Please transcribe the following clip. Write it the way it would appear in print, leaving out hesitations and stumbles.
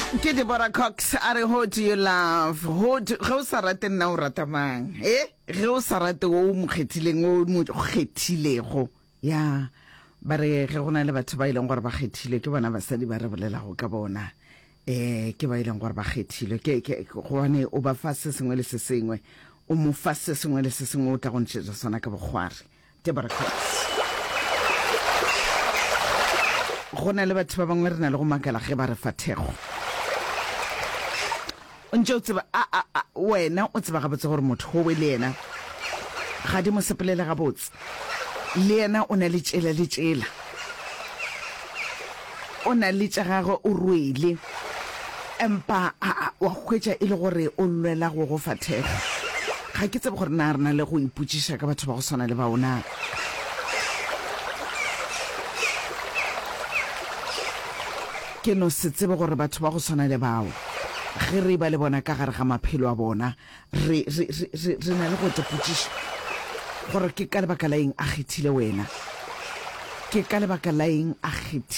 Ke Deborah Cox a re who do you love ge o sa rate nna o rata mang ge o sa rate o mo kgethileng o mo kgethilego ya ba re ge gona le batho ba ileng gore ba kgethile ke bona basadi ba re bolelago ka bona ke ba ileng gore ba kgethile ke gone o ba fa se sengwe le se sengwe o mo fa se sengwe le se sengwe o tla go ntšhetša sona ka bogware Deborah Cox gona le batho ba bangwe re na le go makala ge ba re fa thego o ntse o tseba wena o tseba gabotse gore motho o le yena ga di mo sepelela gabotse le yena o na le tšela o na le tša gagwe o rwele empa wa hwetša e le gore o lwela go fa thego ga ke tsebe gore na re na le go ipotšiša ka batho ba go swana le baona ke no se tsebe gore batho ba go swana le bao ge re ba le bona ka gare ga maphelo a bona re na le go tepotšiša gore ke ka lebaka la eng a kgethile wena ke ka lebaka la eng a